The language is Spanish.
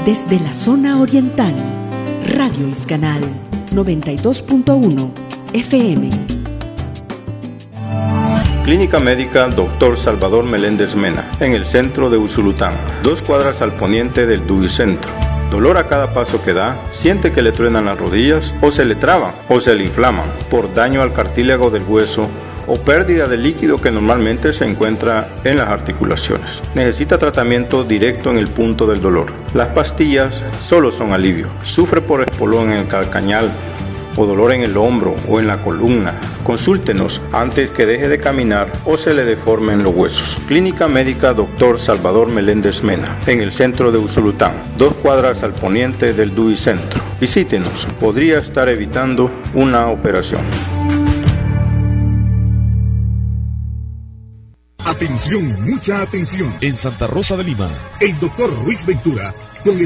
Desde la zona oriental, Radio Iscanal 92.1 FM. Clínica Médica Dr. Salvador Meléndez Mena, en el centro de Usulután, 2 cuadras al poniente del Dubicentro. Dolor a cada paso que da, siente que le truenan las rodillas o se le traban o se le inflaman por daño al cartílago del hueso o pérdida de líquido que normalmente se encuentra en las articulaciones. Necesita tratamiento directo en el punto del dolor. Las pastillas solo son alivio. Sufre por espolón en el calcañal o dolor en el hombro o en la columna. Consúltenos antes que deje de caminar o se le deformen los huesos. Clínica Médica Dr. Salvador Meléndez Mena, en el centro de Usulután, 2 cuadras al poniente del Dubicentro. Visítenos, podría estar evitando una operación. Atención, mucha atención. En Santa Rosa de Lima, El doctor Ruiz Ventura, con